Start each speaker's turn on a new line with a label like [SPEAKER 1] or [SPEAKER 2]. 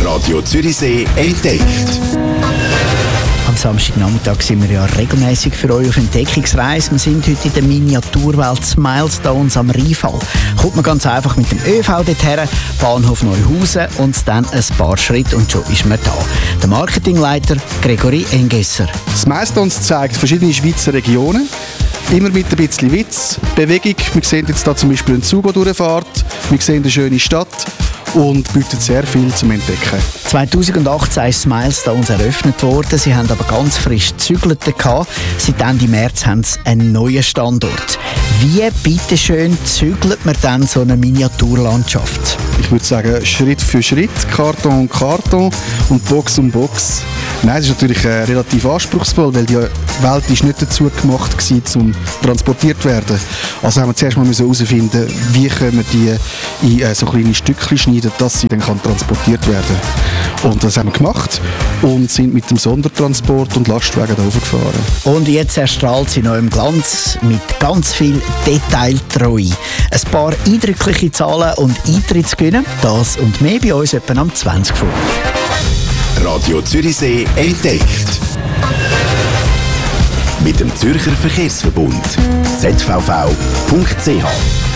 [SPEAKER 1] Radio Zürichsee entdeckt.
[SPEAKER 2] Am Samstagnachmittag sind wir ja regelmäßig für euch auf Entdeckungsreise. Wir sind heute in der Miniaturwelt Milestones am Rheinfall. Kommt man ganz einfach mit dem ÖV dorthin, Bahnhof Neuhausen und dann ein paar Schritte und schon ist man da. Der Marketingleiter Gregory Engesser.
[SPEAKER 3] Das Milestones zeigt verschiedene Schweizer Regionen. Immer mit ein bisschen Witz, Bewegung. Wir sehen jetzt hier zum Beispiel einen Zug, der durchfährt. Wir sehen eine schöne Stadt und bietet sehr viel zum Entdecken.
[SPEAKER 2] 2018 ist Milestones eröffnet worden. Sie haben aber ganz frisch gezügelt. Seit Ende März haben sie einen neuen Standort. Wie bitteschön zügelt man dann so eine Miniaturlandschaft?
[SPEAKER 3] Ich würde sagen, Schritt für Schritt, Karton um Karton und Box um Box. Nein, es ist natürlich relativ anspruchsvoll, weil die Welt ist nicht dazu gemacht war, um transportiert zu werden. Also haben wir zuerst mal herausfinden, wie können wir die in so kleine Stückchen schneiden, dass sie dann transportiert werden kann. Und das haben wir gemacht und sind mit dem Sondertransport und Lastwagen da hochgefahren.
[SPEAKER 2] Und jetzt erstrahlt sie noch im Glanz mit ganz viel Detailtreue. Ein paar eindrückliche Zahlen und Eintrittsgewinne. Das und mehr bei uns etwa am 20 Uhr.
[SPEAKER 1] Radio Zürichsee entdeckt. Mit dem Zürcher Verkehrsverbund. zvv.ch